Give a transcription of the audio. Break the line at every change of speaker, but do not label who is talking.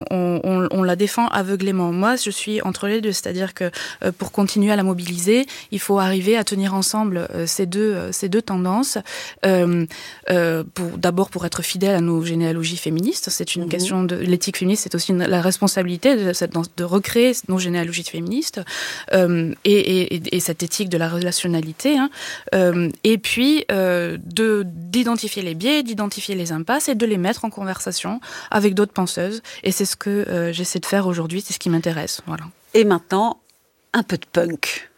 on la défend aveuglément. Moi, je suis entre les deux, c'est-à-dire que pour continuer à la mobiliser, il faut arriver à tenir ensemble ces deux tendances. D'abord pour être fidèle à nos généalogies féministes, c'est une question de l'éthique féministe, c'est aussi la responsabilité de recréer nos généalogies féministes et cette éthique de la relationnalité. Et puis d'identifier les biais, d'identifier les impasses et de les mettre en conversation avec d'autres penseuses. Et c'est ce que j'essaie de faire aujourd'hui, c'est ce qui m'intéresse. Voilà.
Et maintenant, un peu de punk.